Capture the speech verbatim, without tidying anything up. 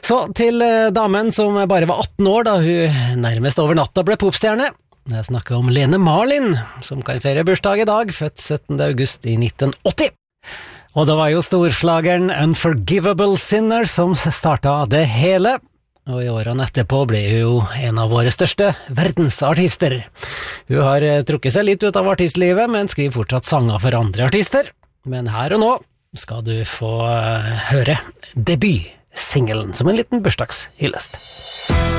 Så til eh, damen som bare var atten år da hun nærmest over natta ble popstjerne. Jeg snakker om Lene Marlin, som kan feire bursdag i dag, født syttende august i nitten åtti. Og det var jo storslageren Unforgivable Sinner som startet det hele, og i årene etterpå ble hun jo en av våre største verdensartister. Hun har eh, trukket seg litt ut av artistlivet, men skriver fortsatt sanger for andre artister. Men her og nå skal du få uh, høre debutsingelen som en liten bursdagshyllest.